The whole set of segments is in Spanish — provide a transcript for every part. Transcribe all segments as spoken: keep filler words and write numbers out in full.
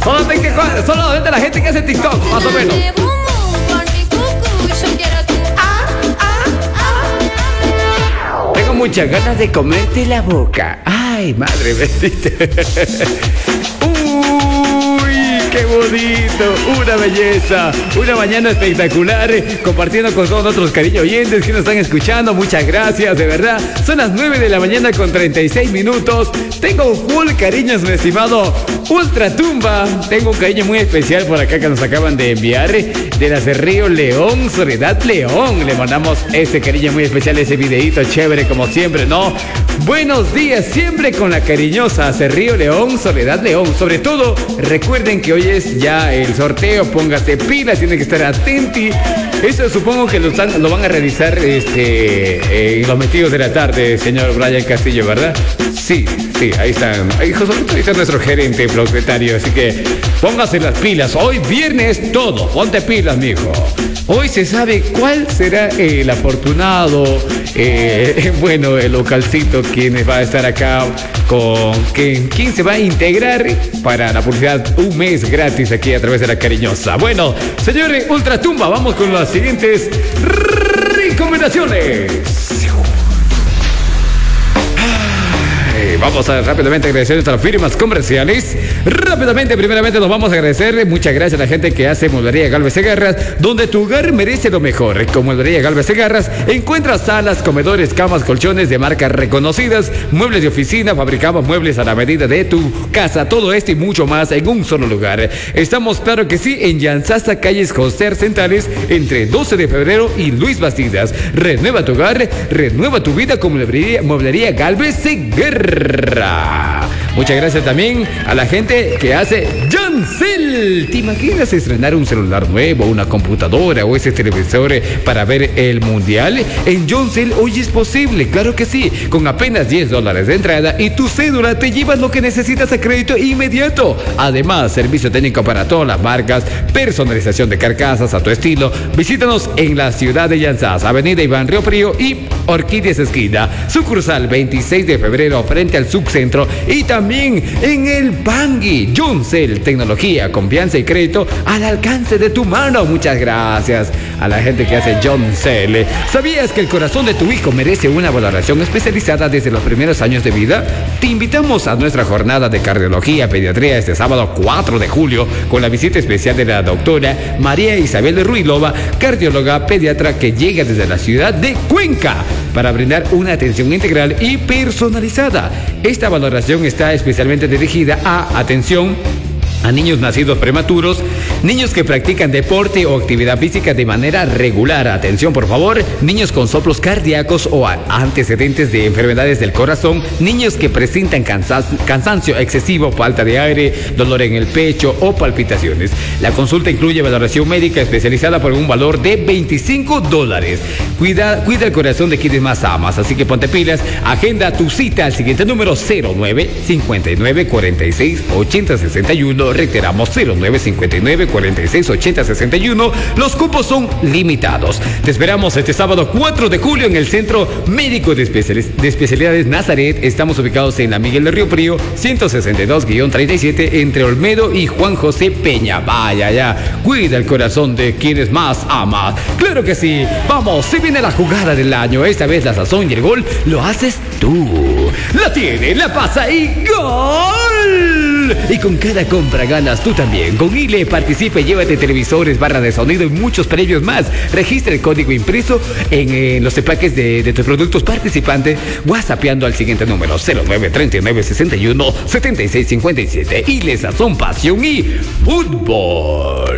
Solamente, solamente la gente que hace TikTok, más o menos. Tengo muchas ganas de comerte la boca. Ay, madre bendita. ¡Qué bonito! Una belleza, una mañana espectacular, compartiendo con todos nuestros cariños oyentes que nos están escuchando. Muchas gracias, de verdad. Son las nueve de la mañana con treinta y seis minutos. Tengo full cariños, mi estimado Ultratumba. Tengo un cariño muy especial por acá que nos acaban de enviar de la Río León, Soledad León. Le mandamos ese cariño muy especial, ese videíto chévere como siempre, ¿no? Buenos días, siempre con la cariñosa Río León, Soledad León. Sobre todo, recuerden que hoy es ya el sorteo, póngase pilas, tienen que estar atentos. Eso supongo que lo, están, lo van a realizar este, en los metidos de la tarde, señor Brian Castillo, ¿verdad? Sí, sí, ahí están. Ahí, ahí está nuestro gerente propietario, así que póngase las pilas. Hoy viernes todo, ponte pilas, mijo. Hoy se sabe cuál será el afortunado, eh, bueno, el localcito, quien va a estar acá con quien, quien se va a integrar para la publicidad un mes gratis aquí a través de la cariñosa. Bueno, señores Ultratumba, vamos con las siguientes recomendaciones. Vamos a rápidamente agradecer nuestras firmas comerciales. Rápidamente, primeramente nos vamos a agradecer. Muchas gracias a la gente que hace Mueblería Galvez Segarras, donde tu hogar merece lo mejor. Con Mueblería Galvez Segarras encuentras salas, comedores, camas, colchones de marcas reconocidas, muebles de oficina, fabricamos muebles a la medida de tu casa. Todo esto y mucho más en un solo lugar. Estamos, claro que sí, en Llanzasta, calles José Centrales, entre doce de febrero y Luis Bastidas. Renueva tu hogar, renueva tu vida con Mueblería, Mueblería Galvez Segarras. Muchas gracias también a la gente que hace Yoncell. ¿Te imaginas estrenar un celular nuevo, una computadora o ese televisor para ver el mundial? En Yoncell hoy es posible, claro que sí. Con apenas diez dólares de entrada y tu cédula te llevas lo que necesitas a crédito inmediato. Además, servicio técnico para todas las marcas, personalización de carcasas a tu estilo. Visítanos en la ciudad de Llanzas, Avenida Iván Río Frío y Orquídeas Esquina, sucursal veintiséis de febrero frente al subcentro, y también en el Bangui. Yoncell, tecnología, confianza y crédito al alcance de tu mano. Muchas gracias a la gente que hace Yoncell. ¿Sabías que el corazón de tu hijo merece una valoración especializada desde los primeros años de vida? Te invitamos a nuestra jornada de cardiología pediatría este sábado cuatro de julio con la visita especial de la doctora María Isabel Ruilova, cardióloga pediatra que llega desde la ciudad de Cuenca para brindar una atención integral y personalizada. Esta valoración está especialmente dirigida a atención a niños nacidos prematuros, niños que practican deporte o actividad física de manera regular. Atención, por favor, niños con soplos cardíacos o antecedentes de enfermedades del corazón, niños que presentan cansancio excesivo, falta de aire, dolor en el pecho o palpitaciones. La consulta incluye valoración médica especializada por un valor de veinticinco dólares. Cuida, cuida el corazón de quienes más amas, así que ponte pilas. Agenda tu cita al siguiente número: cero nueve cincuenta y nueve cuarenta y seis ochenta sesenta y uno. Reiteramos, cero nueve cincuenta y nueve cuarenta y seis ochenta sesenta y uno. Los cupos son limitados. Te esperamos este sábado cuatro de julio en el Centro Médico de, Especial- de Especialidades Nazaret. Estamos ubicados en la Miguel de Río Frío, ciento sesenta y dos guión treinta y siete, entre Olmedo y Juan José Peña. Vaya ya, cuida el corazón de quienes más amas. Claro que sí. Vamos, se viene la jugada del año. Esta vez la sazón y el gol lo haces tú. La tiene, la pasa y ¡gol! Y con cada compra ganas tú también. Con I L E participa y llévate televisores, barra de sonido y muchos premios más. Registra el código impreso en eh, los empaques de, de tus productos participantes, whatsappeando al siguiente número: cero nueve treinta y nueve sesenta y uno setenta y seis cincuenta y siete. I L E Sazón, pasión y fútbol.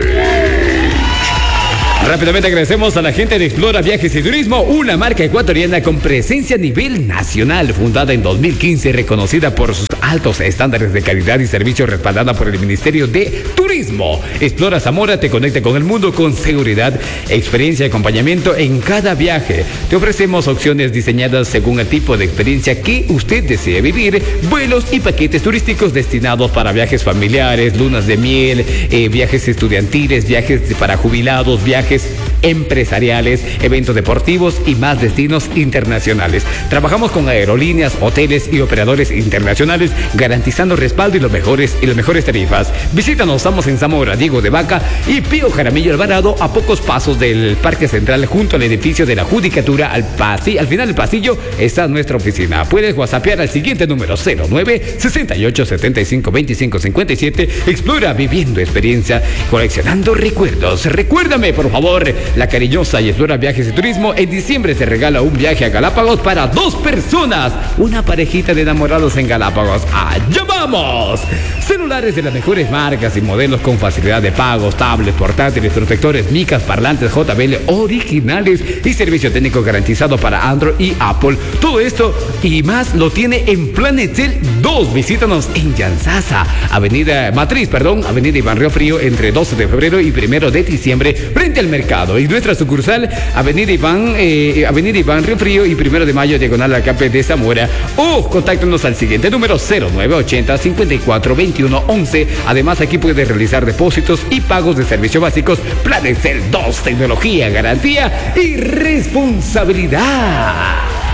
Rápidamente agradecemos a la gente de Explora Viajes y Turismo, una marca ecuatoriana con presencia a nivel nacional, fundada en dos mil quince, reconocida por sus altos estándares de calidad y servicio, respaldada por el Ministerio de Turismo Turismo. Explora Zamora, te conecta con el mundo con seguridad, experiencia y acompañamiento en cada viaje. Te ofrecemos opciones diseñadas según el tipo de experiencia que usted desee vivir, vuelos y paquetes turísticos destinados para viajes familiares, lunas de miel, eh, viajes estudiantiles, viajes para jubilados, viajes empresariales, eventos deportivos y más destinos internacionales. Trabajamos con aerolíneas, hoteles y operadores internacionales, garantizando respaldo y los mejores y las mejores tarifas. Visítanos, estamos en Zamora, Diego de Vaca y Pío Jaramillo Alvarado, a pocos pasos del Parque Central, junto al edificio de la Judicatura. Al, pasi, al final del pasillo está nuestra oficina. Puedes whatsappear al siguiente número: cero nueve sesenta y ocho setenta y cinco veinticinco cincuenta y siete. Explora viviendo experiencia, coleccionando recuerdos. Recuérdame, por favor, La Cariñosa y Explora Viajes y Turismo. En diciembre te regala un viaje a Galápagos para dos personas. Una parejita de enamorados en Galápagos. ¡Allá vamos! Celulares de las mejores marcas y modelos con facilidad de pagos, tablets, portátiles, protectores, micas, parlantes J B L originales y servicio técnico garantizado para Android y Apple. Todo esto y más lo tiene en Planetel dos. Visítanos en Yanzasa, Avenida Matriz, perdón, Avenida Iván Río Frío, entre doce de febrero y primero de diciembre, frente al mercado. Y nuestra sucursal, Avenida Iván, eh, Avenida Iván Río Frío y primero de mayo, diagonal al Campe de Zamora. O contáctanos al siguiente número: cero nueve ochenta cincuenta y cuatro veintiuno once. Además, aquí puedes realizar depósitos y pagos de servicios básicos. Planetel dos, tecnología, garantía y responsabilidad.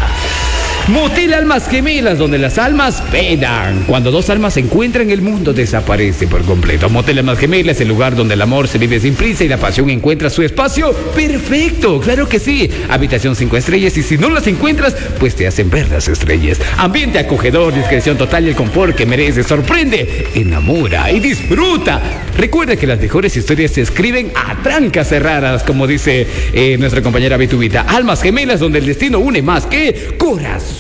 Motel Almas Gemelas, donde las almas penan. Cuando dos almas se encuentran, el mundo desaparece por completo. Motel Almas Gemelas, el lugar donde el amor se vive sin prisa y la pasión encuentra su espacio perfecto. Claro que sí. Habitación cinco estrellas, y si no las encuentras, pues te hacen ver las estrellas. Ambiente acogedor, discreción total y el confort que mereces. Sorprende, enamora y disfruta. Recuerda que las mejores historias se escriben a trancas cerradas, como dice eh, nuestra compañera Vitubita. Almas Gemelas, donde el destino une más que corazones.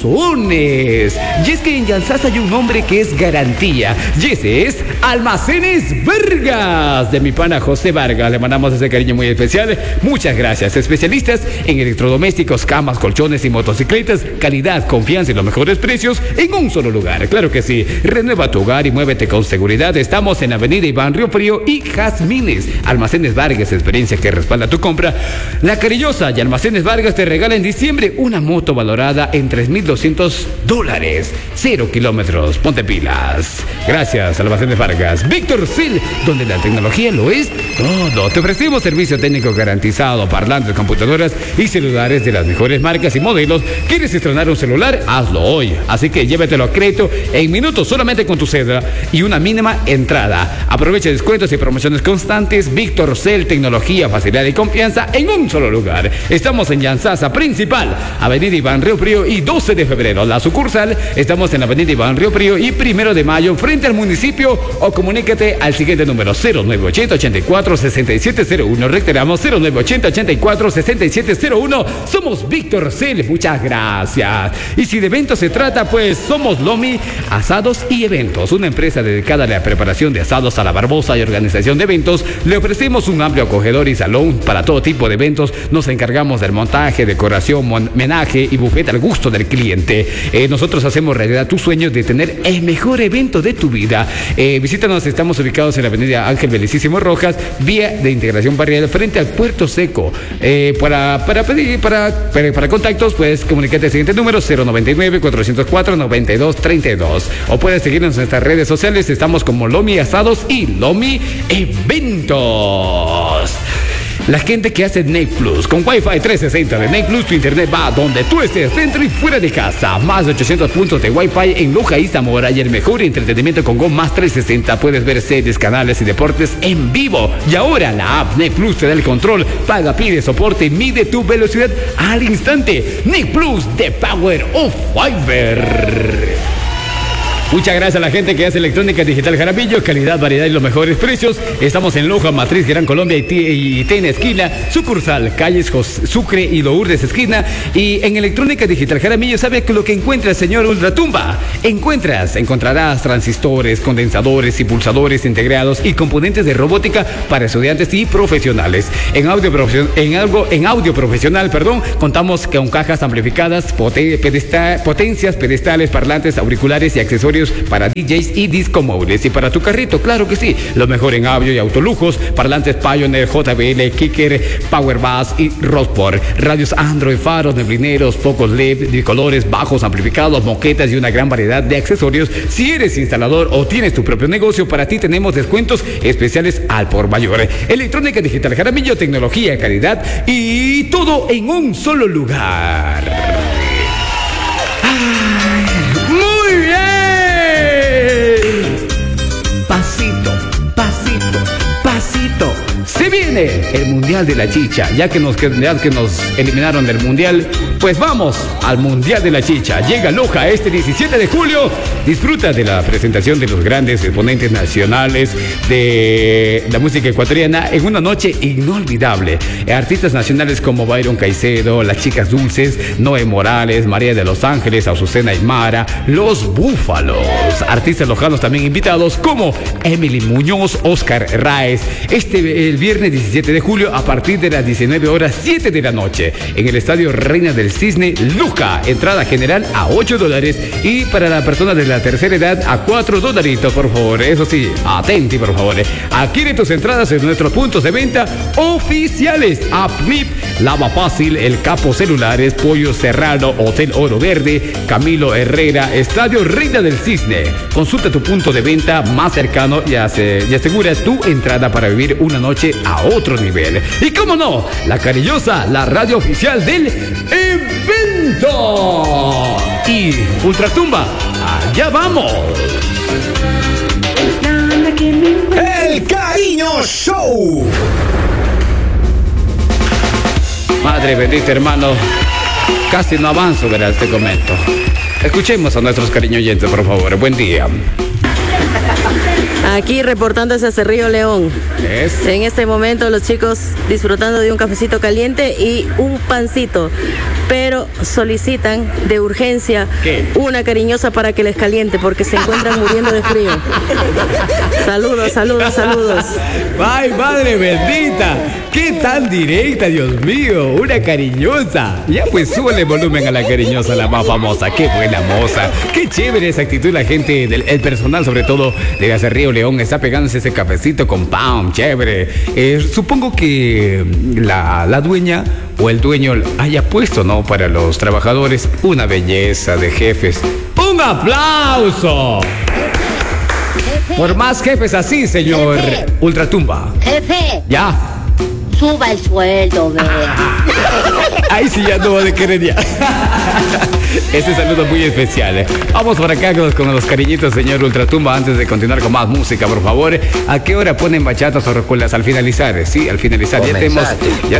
Y es que en Yanzasa hay un nombre que es garantía, y ese es Almacenes Vargas, de mi pana José Vargas. Le mandamos ese cariño muy especial. Muchas gracias. Especialistas en electrodomésticos, camas, colchones y motocicletas. Calidad, confianza y los mejores precios en un solo lugar. Claro que sí. Renueva tu hogar y muévete con seguridad. Estamos en Avenida Iván Río Frío y Jazmines. Almacenes Vargas, experiencia que respalda tu compra. La Cariñosa y Almacenes Vargas te regala en diciembre una moto valorada en tres mil doscientos dólares. Cero kilómetros. Ponte pilas. Gracias, Almacenes Vargas. Víctor Sil, donde la tecnología lo es todo. Te ofrecemos servicio técnico garantizado, parlantes, computadoras y celulares de las mejores marcas y modelos. ¿Quieres estrenar un celular? Hazlo hoy. Así que llévatelo a crédito en minutos, solamente con tu cédula y una mínima entrada. Aprovecha descuentos y promociones constantes. Víctor Cel, tecnología, facilidad y confianza en un solo lugar. Estamos en Yanzasa Principal, Avenida Iván Río Frío y doce de febrero. La sucursal, estamos en la Avenida Iván Río Frío y primero de mayo, frente al municipio. O comunícate al siguiente número: cero nueve ochenta ochenta y cuatro sesenta y siete cero uno. Reiteramos: cero nueve ochenta ochenta y cuatro sesenta y siete cero uno. Somos Víctor Cel. Muchas gracias. Y si de eventos se trata, pues somos Lomi Asados y Eventos, una empresa dedicada a la preparación de asados a la Barbosa y organización de eventos. Le ofrecemos un amplio acogedor y salón para todo tipo de eventos. Nos encargamos del montaje, decoración, homenaje y buffet al gusto del cliente. Eh, nosotros hacemos realidad tu sueño de tener el mejor evento de tu vida. Eh, visítanos, estamos ubicados en la avenida Ángel Belicísimo Rojas, vía de integración barrial, frente al Puerto Seco. Eh, para, para pedir, para, para, para contactos, puedes comunicarte al siguiente número: cero noventa y nueve cuatrocientos cuatro noventa y dos treinta y dos. O puedes seguirnos en nuestras redes sociales. Estamos como Lomi Asados y Lomi Eventos. La gente que hace Net Plus con Wi-Fi trescientos sesenta de Net Plus, tu internet va donde tú estés, dentro y fuera de casa. Más de ochocientos puntos de Wi-Fi en Loja y Zamora, y el mejor entretenimiento con Go más trescientos sesenta. Puedes ver series, canales y deportes en vivo. Y ahora la app Net Plus te da el control. Paga, pide soporte y mide tu velocidad al instante. Net Plus, the power of fiber. Muchas gracias a la gente que hace Electrónica Digital Jaramillo, calidad, variedad y los mejores precios. Estamos en Loja, Matriz, Gran Colombia y, y Tena esquina, sucursal, calles José, Sucre y Lourdes esquina. Y en Electrónica Digital Jaramillo, ¿sabe que lo que encuentra, señor Ultratumba? Encuentras, encontrarás transistores, condensadores, impulsadores integrados y componentes de robótica para estudiantes y profesionales. En audio, en algo, en audio profesional, perdón, contamos con cajas amplificadas, poten, pedestal, potencias, pedestales, parlantes, auriculares y accesorios accesorios para D Js y disco móviles. Y para tu carrito, claro que sí, lo mejor en audio y autolujos, parlantes Pioneer, J B L, Kicker, Power Bass y Rosport, radios Android, faros, neblineros, focos L E D, bicolores, bajos amplificados, moquetas y una gran variedad de accesorios. Si eres instalador o tienes tu propio negocio, para ti tenemos descuentos especiales al por mayor. Electrónica digital Jaramillo, tecnología, calidad y todo en un solo lugar. ¡Ay! ¡Muy bien! Pasito, pasito, pasito. Se viene el Mundial de la Chicha. Ya que nos, ya que nos eliminaron del Mundial, pues vamos al Mundial de la Chicha. Llega Loja este diecisiete de julio. Disfruta de la presentación de los grandes exponentes nacionales de la música ecuatoriana en una noche inolvidable. Artistas nacionales como Byron Caicedo, Las Chicas Dulces, Noé Morales, María de los Ángeles, Azucena Aymara, Los Búfalos. Artistas lojanos también invitados como Emily Muñoz, Oscar Raez. Este el viernes diecisiete de julio a partir de las diecinueve horas siete de la noche en el Estadio Reina del Cisne, Luca. Entrada general a ocho dólares y para la persona de la tercera edad a cuatro dolaritos, por favor. Eso sí, atenti, por favor. Adquiere tus entradas en nuestros puntos de venta oficiales: AppMip, Lava Fácil, El Capo Celulares, Pollo Serrano, Hotel Oro Verde, Camilo Herrera, Estadio Reina del Cisne. Consulta tu punto de venta más cercano y, hace, y asegura tu entrada para vivir una noche a otro nivel. Y cómo no, La Cariñosa, la radio oficial del evento. Y Ultratumba, allá vamos. El Cariño Show. Madre bendita, hermano. Casi no avanzo, verás, te comento. Escuchemos a nuestros cariño oyentes, por favor. Buen día. Aquí reportándose desde Río León. ¿Es? En este momento los chicos disfrutando de un cafecito caliente y un pancito, pero solicitan de urgencia ¿Qué? una cariñosa para que les caliente porque se encuentran muriendo de frío. Saludos, saludos, saludos. ¡Ay, madre bendita! ¡Qué tan directa, Dios mío! ¡Una cariñosa! Ya pues súbele volumen a la cariñosa, la más famosa. ¡Qué buena moza! ¡Qué chévere esa actitud! La gente, del, el personal sobre todo de hacer Río León está pegándose ese cafecito con pan, chévere. Eh, supongo que la, la dueña o el dueño haya puesto, ¿no?, para los trabajadores una belleza de jefes. ¡Un aplauso! Jefe, Por más jefes así, señor Jefe. Ultratumba. jefe, Ya. suba el sueldo, ve. Ahí sí ya no va de querer ya. Ese saludo muy especial. ¿eh? Vamos por acá con los, con los cariñitos, señor Ultratumba, antes de continuar con más música, por favor. ¿A qué hora ponen bachatas o rocolas? Al finalizar, ¿eh? Sí, al finalizar. Ya tenemos. Ya.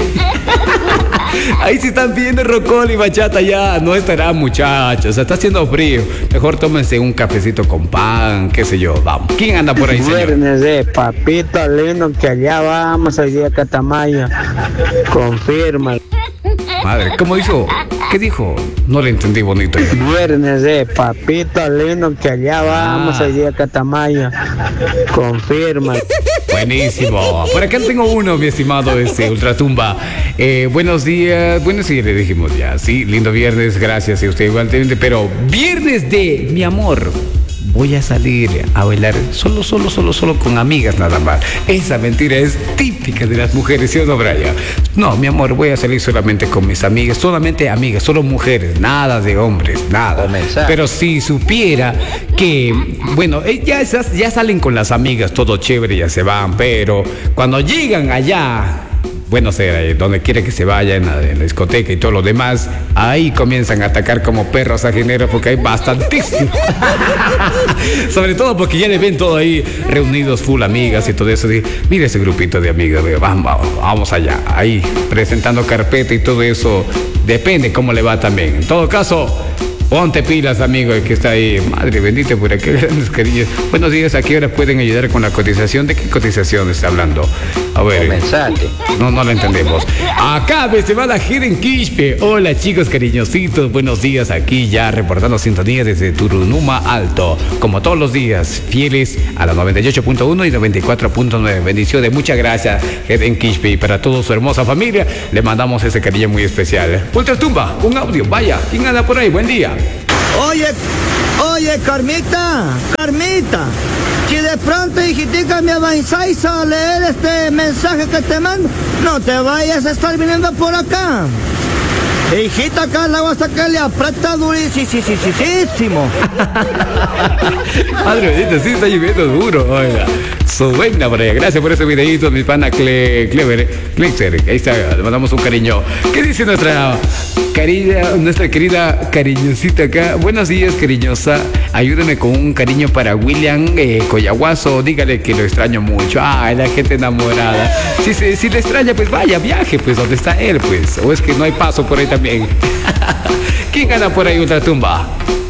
Ahí sí están pidiendo rocola y bachata ya. No estará, muchachos. Está haciendo frío. Mejor tómense un cafecito con pan, qué sé yo. Vamos. ¿Quién anda por ahí, señor? Viernes de papito lindo, que allá vamos allí a Catamayo. Confirma. Madre, ¿cómo dijo? ¿Qué dijo? No le entendí bonito. Viernes de papito lindo, que allá vamos allí a Catamayo. Confirma. Buenísimo. Por acá tengo uno, mi estimado este Ultratumba. Eh, buenos días. Buenos días, le dijimos ya. Sí, lindo viernes. Gracias. Y usted igualmente. Pero viernes de mi amor. Voy a salir a bailar solo, solo, solo, solo con amigas nada más. Esa mentira es típica de las mujeres, ¿sí o no, Brian? No, mi amor, voy a salir solamente con mis amigas, solamente amigas, solo mujeres, nada de hombres, nada. Comenzar. Pero si supiera que, bueno, eh, ya, esas, ya salen con las amigas, todo chévere, ya se van, pero cuando llegan allá, bueno, sea donde quiera que se vaya, en la, en la discoteca y todo lo demás, ahí comienzan a atacar como perros ajeneros porque hay bastantísimo. Sobre todo porque ya le ven todo ahí reunidos, full amigas y todo eso. Y, mira ese grupito de amigas, vamos, vamos, vamos allá, ahí presentando carpeta y todo eso. Depende cómo le va también. En todo caso, ponte pilas, amigo, el que está ahí. Madre bendita, por aquí, grandes cariños. Buenos días, ¿a qué hora pueden ayudar con la cotización? ¿De qué cotización está hablando? A ver. Comenzate. No, no lo entendemos. Acá, mi estimada Jiren Quispe. Hola, chicos cariñositos. Buenos días, aquí ya reportando sintonía desde Turunuma Alto. Como todos los días, fieles a la noventa y ocho punto uno y noventa y cuatro punto nueve. Bendiciones, muchas gracias, Jiren Quispe. Y para toda su hermosa familia, le mandamos ese cariño muy especial. Ultratumba, un audio, vaya. ¿Quién anda por ahí? Buen día. Oye, Oye, Carmita, Carmita, si de pronto, hijitica, me avanzáis a leer este mensaje que te mando, no te vayas a estar viniendo por acá. Hijita, acá la vas a sacar, le aprieta durísimo. Padre bendito, sí está lloviendo duro. Oiga, su buena por allá. Gracias por ese videito, mi pana Cle, Clever, Clexer. Ahí está, le mandamos un cariño. ¿Qué dice nuestra querida, nuestra querida cariñosita acá? Buenos días, cariñosa. Ayúdame con un cariño para William eh, Coyahuaso. Dígale que lo extraño mucho. Ay, la gente enamorada. Si, si, si le extraña, pues vaya, viaje, pues, donde está él, pues. O es que no hay paso por ahí también. ¿Quién gana por ahí Ultratumba?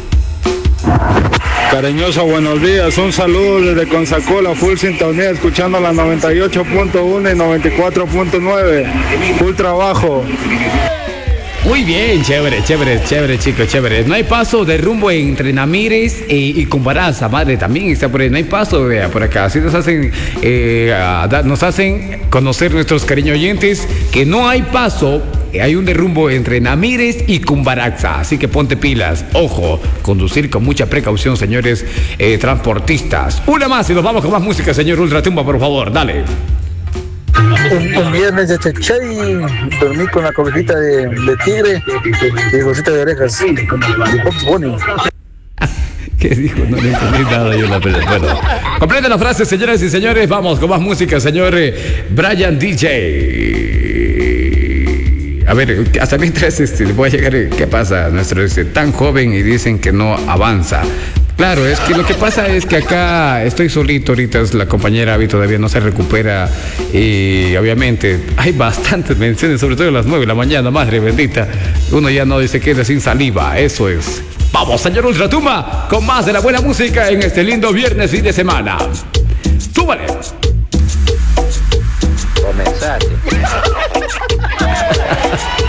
Cariñosa, buenos días, un saludo desde Consacola, full sintonía, escuchando la noventa y ocho punto uno y noventa y cuatro punto nueve, full trabajo. Muy bien, chévere, chévere, chévere, chicos, chévere. No hay paso de rumbo entre Namires y, y Cumbaraza, madre, también está por ahí. No hay paso, vea, por acá. Así nos hacen, eh, a, da, nos hacen conocer nuestros cariños oyentes que no hay paso. Hay un derrumbo entre Namires y Cumbaraza, así que ponte pilas. Ojo, conducir con mucha precaución, señores eh, transportistas. Una más y nos vamos con más música, señor Ultratumba, por favor, dale. Un, un viernes de Chechay, dormí con la cobijita de, de tigre y bolsita de orejas de Box Bunny. ¿Qué dijo? No le entendí nada yo la verdad. Bueno, completa la frase, señoras y señores. Vamos con más música, señor Brian D J. A ver, hasta mientras este, voy a llegar, ¿qué pasa? Nuestro este, tan joven y dicen que no avanza. Claro, es que lo que pasa es que acá estoy solito ahorita, es la compañera Abby todavía no se recupera y obviamente hay bastantes menciones, sobre todo a las nueve de la mañana, madre bendita. Uno ya no se queda sin saliva, eso es. Vamos, señor Ultratumba, con más de la buena música en este lindo viernes fin de semana. ¡Súbale! Comenzate.